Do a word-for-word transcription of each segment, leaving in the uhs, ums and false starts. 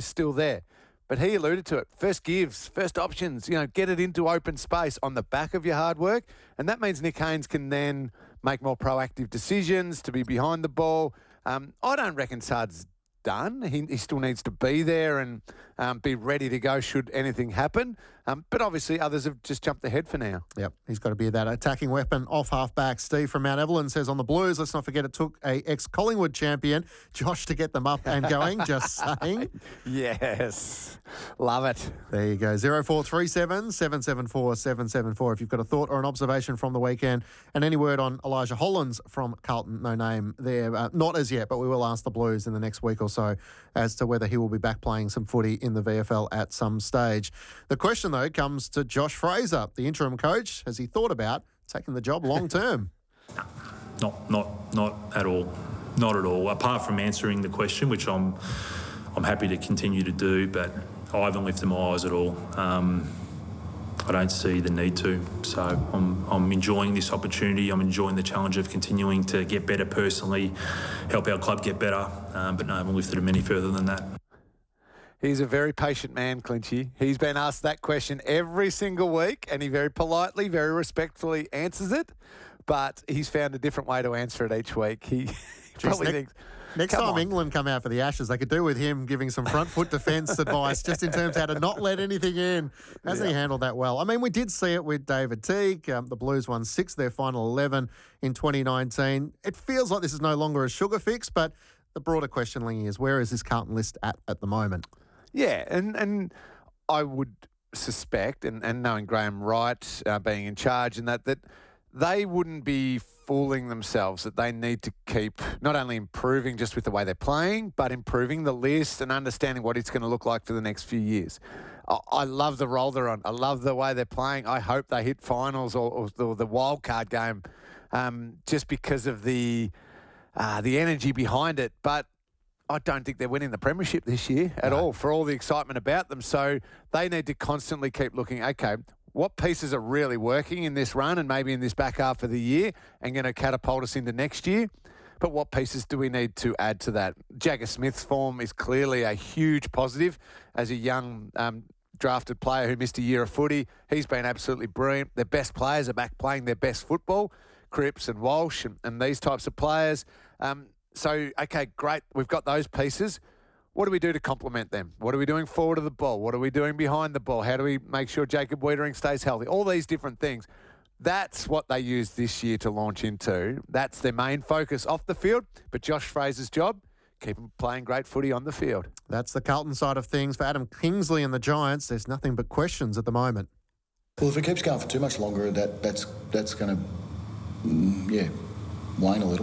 still there. But he alluded to it. First gives, first options, you know, get it into open space on the back of your hard work. And that means Nick Haynes can then make more proactive decisions to be behind the ball. Um, I don't reckon Saad's done. He, he still needs to be there and um, be ready to go should anything happen. Um, but obviously others have just jumped ahead for now. Yep, he's got to be that attacking weapon off half-back. Steve from Mount Evelyn says on the Blues, let's not forget it took a ex-Collingwood champion, Josh, to get them up and going, just saying. Yes, love it. There you go. zero four three seven, seven seven four, seven seven four if you've got a thought or an observation from the weekend. And any word on Elijah Hollands from Carlton, no name there. Uh, not as yet, but we will ask the Blues in the next week or so as to whether he will be back playing some footy in the V F L at some stage. The question, though, comes to Josh Fraser, the interim coach. Has he thought about taking the job long term? No, not, not, not at all. Not at all. Apart from answering the question, which I'm, I'm happy to continue to do, but I haven't lifted my eyes at all. Um, I don't see the need to. So I'm, I'm enjoying this opportunity. I'm enjoying the challenge of continuing to get better personally, help our club get better. Um, but no, I haven't lifted them any further than that. He's a very patient man, Clinchy. He's been asked that question every single week, and he very politely, very respectfully answers it. But he's found a different way to answer it each week. He, he probably ne- thinks, next come time on. England come out for the Ashes, they could do with him giving some front foot defence advice just in terms of how to not let anything in. Hasn't Yeah. he handled that well? I mean, we did see it with David Teague. Um, the Blues won six of their final eleven in twenty nineteen. It feels like this is no longer a sugar fix, but the broader question, Lingy, is where is this Carlton list at at the moment? Yeah, and, and I would suspect, and, and knowing Graham Wright uh, being in charge and that, that they wouldn't be fooling themselves that they need to keep not only improving just with the way they're playing, but improving the list and understanding what it's going to look like for the next few years. I, I love the role they're on. I love the way they're playing. I hope they hit finals or, or, the, or the wild card game um, just because of the uh, the energy behind it. But I don't think they're winning the premiership this year at No. all for all the excitement about them. So they need to constantly keep looking, okay, what pieces are really working in this run and maybe in this back half of the year and going to catapult us into next year? But what pieces do we need to add to that? Jagger Smith's form is clearly a huge positive as a young um, drafted player who missed a year of footy. He's been absolutely brilliant. Their best players are back playing their best football, Cripps and Walsh and, and these types of players. Um, So, okay, great. We've got those pieces. What do we do to complement them? What are we doing forward of the ball? What are we doing behind the ball? How do we make sure Jacob Wiedering stays healthy? All these different things. That's what they use this year to launch into. That's their main focus off the field. But Josh Fraser's job, keep them playing great footy on the field. That's the Carlton side of things. For Adam Kingsley and the Giants, there's nothing but questions at the moment. Well, if it keeps going for too much longer, that that's that's going to, mm, yeah, wane a little.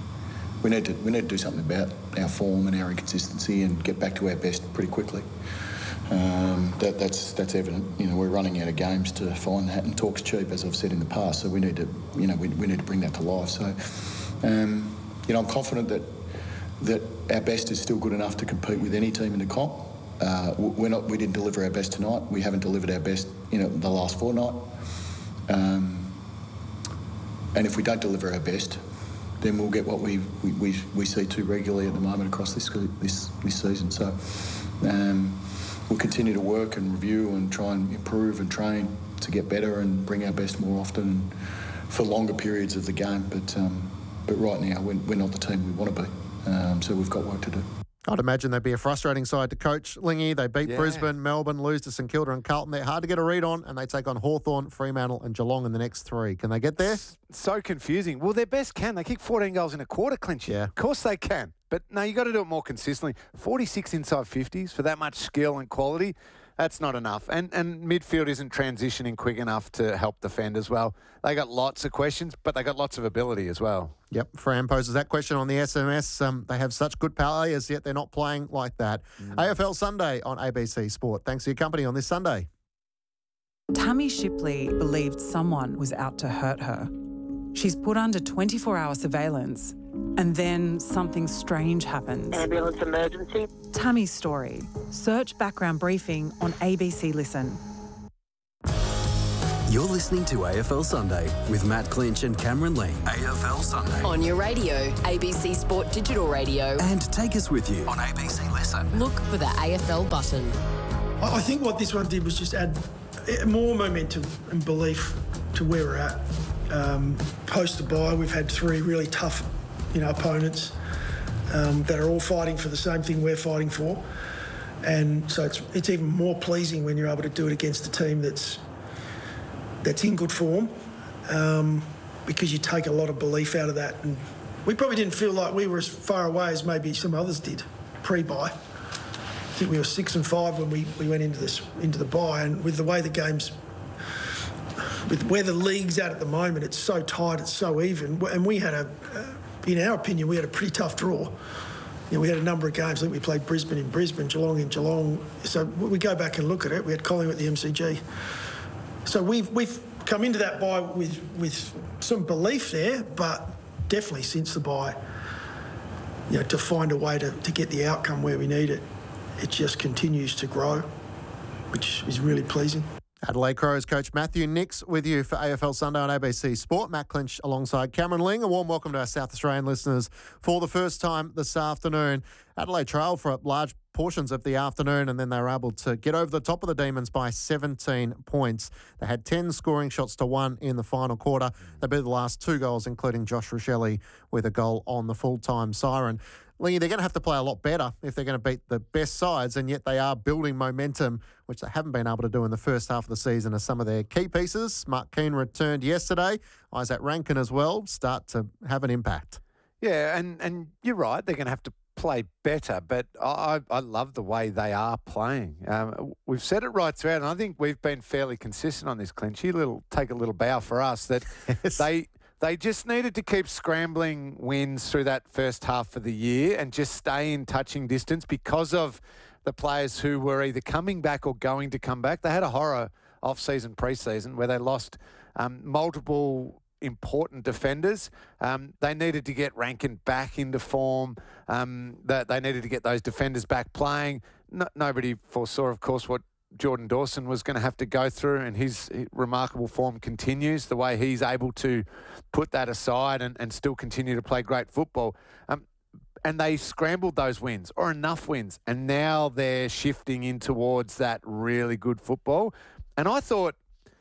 We need to we need to do something about our form and our inconsistency and get back to our best pretty quickly. Um, that that's that's evident. You know, we're running out of games to find that, and talk's cheap, as I've said in the past. So we need to, you know, we, we need to bring that to life. So, um, you know, I'm confident that that our best is still good enough to compete with any team in the comp. Uh, we're not. We didn't deliver our best tonight. We haven't delivered our best, you know, the last fortnight. Um, and if we don't deliver our best, then we'll get what we, we, we, we see too regularly at the moment across this this, this season. So um, we'll continue to work and review and try and improve and train to get better and bring our best more often for longer periods of the game. But um, but right now we're, we're not the team we want to be. Um, so we've got work to do. I'd imagine they'd be a frustrating side to coach, Lingy. They beat Yeah. Brisbane, Melbourne, lose to St Kilda and Carlton. They're hard to get a read on, and they take on Hawthorn, Fremantle and Geelong in the next three. Can they get there? So confusing. Well, their best can. They kick fourteen goals in a quarter, Clinchy. Yeah. Of course they can. But no, you got to do it more consistently. forty-six inside fifties for that much skill and quality. That's not enough. And and midfield isn't transitioning quick enough to help defend as well. They got lots of questions, but they got lots of ability as well. Yep, Fran poses that question on the S M S. Um, they have such good players, yet they're not playing like that. Mm. A F L Sunday on A B C Sport. Thanks for your company on this Sunday. Tammy Shipley believed someone was out to hurt her. She's put under twenty-four hour surveillance, and then something strange happens. Ambulance emergency. Tammy's story. Search background briefing on A B C Listen. You're listening to A F L Sunday with Matt Clinch and Cameron Ling. A F L Sunday. On your radio, A B C Sport Digital Radio. And take us with you on A B C Listen. Look for the A F L button. I think what this one did was just add more momentum and belief to where we're at. Um, post the bye, we've had three really tough, you know, opponents um, that are all fighting for the same thing we're fighting for. And so it's it's even more pleasing when you're able to do it against a team that's that's in good form, um, because you take a lot of belief out of that. And we probably didn't feel like we were as far away as maybe some others did pre-bye. I think we were six and five when we, we went into this into the bye, and with the way the game's, with where the league's at at the moment, it's so tight, it's so even, and we had a, in our opinion, we had a pretty tough draw. You know, we had a number of games. I think we played Brisbane in Brisbane, Geelong in Geelong. So we go back and look at it. We had Collingwood at the M C G. So we've we've come into that bye with with some belief there, but definitely since the bye, you know, to find a way to, to get the outcome where we need it, it just continues to grow, which is really pleasing. Adelaide Crows coach Matthew Nicks with you for A F L Sunday on A B C Sport. Matt Clinch alongside Cameron Ling. A warm welcome to our South Australian listeners for the first time this afternoon. Adelaide trailed for large portions of the afternoon, and then they were able to get over the top of the Demons by seventeen points. They had ten scoring shots to one in the final quarter. They beat the last two goals, including Josh Rochelle with a goal on the full-time siren. Lingy, they're going to have to play a lot better if they're going to beat the best sides, and yet they are building momentum, which they haven't been able to do in the first half of the season as some of their key pieces. Mark Keane returned yesterday. Isaac Rankin as well start to have an impact. Yeah, and, and you're right. They're going to have to play better, but I, I love the way they are playing. Um, we've said it right throughout, and I think we've been fairly consistent on this, Clinch. You little take a little bow for us that yes. they... They just needed to keep scrambling wins through that first half of the year and just stay in touching distance because of the players who were either coming back or going to come back. They had a horror off-season, pre-season where they lost um, multiple important defenders. Um, they needed to get Rankin back into form. Um, that they needed to get those defenders back playing. No, nobody foresaw, of course, what Jordan Dawson was going to have to go through, and his remarkable form continues, the way he's able to put that aside and, and still continue to play great football. Um, and they scrambled those wins, or enough wins, and now they're shifting in towards that really good football. And I thought,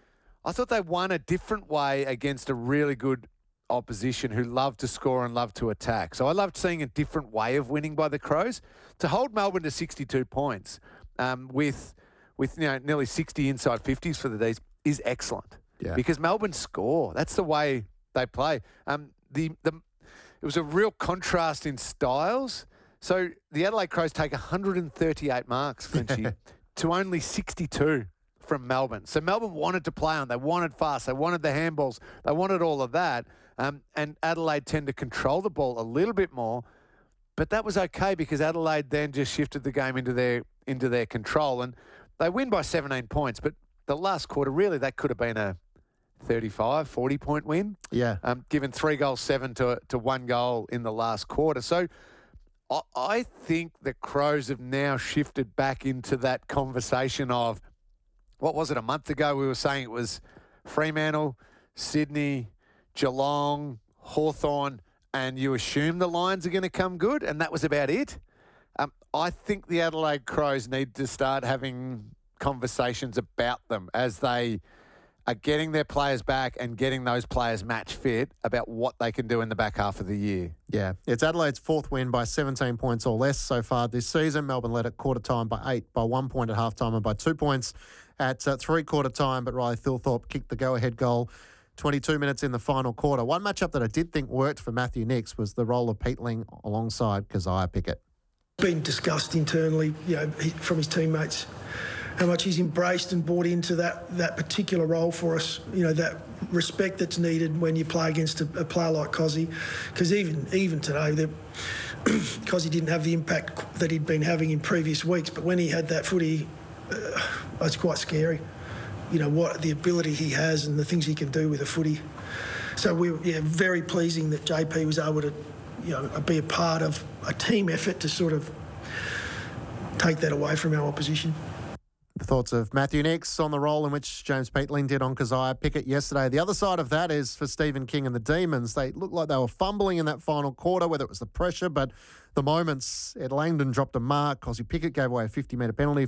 I thought they won a different way against a really good opposition who love to score and love to attack. So I loved seeing a different way of winning by the Crows. To hold Melbourne to sixty-two points um, with... with you know, nearly sixty inside fifties for the D's is excellent. Yeah. Because Melbourne score. That's the way they play. Um, the the it was a real contrast in styles. So the Adelaide Crows take one hundred thirty-eight marks, Clinchy, to only sixty-two from Melbourne. So Melbourne wanted to play on. They wanted fast. They wanted the handballs. They wanted all of that. Um, and Adelaide tend to control the ball a little bit more. But that was okay because Adelaide then just shifted the game into their into their control. And they win by seventeen points, but the last quarter, really, that could have been a thirty-five, forty-point win. Yeah. Um, given three goals, seven to, to one goal in the last quarter. So I, I think the Crows have now shifted back into that conversation of, what was it, a month ago we were saying it was Fremantle, Sydney, Geelong, Hawthorn, and you assume the Lions are going to come good, and that was about it. Um, I think the Adelaide Crows need to start having conversations about them as they are getting their players back and getting those players match fit about what they can do in the back half of the year. Yeah, it's Adelaide's fourth win by seventeen points or less so far this season. Melbourne led at quarter time by eight, by one point at half time and by two points at uh, three quarter time, but Riley Thilthorpe kicked the go-ahead goal twenty-two minutes in the final quarter. One matchup that I did think worked for Matthew Nicks was the role of Peatling alongside Keziah Pickett. Been discussed internally, you know, from his teammates, how much he's embraced and bought into that that particular role for us. You know, that respect that's needed when you play against a, a player like Cozzy, because even even today, Cozzy didn't have the impact that he'd been having in previous weeks. But when he had that footy, uh, it's quite scary. You know what the ability he has and the things he can do with a footy. So we were yeah, very pleasing that J P was able to, you know, be a part of a team effort to sort of take that away from our opposition. The thoughts of Matthew Nix on the role in which James Peatling did on Keziah Pickett yesterday. The other side of that is for Stephen King and the Demons. They looked like they were fumbling in that final quarter, whether it was the pressure, but the moments Ed Langdon dropped a mark. Cosy Pickett gave away a fifty metre penalty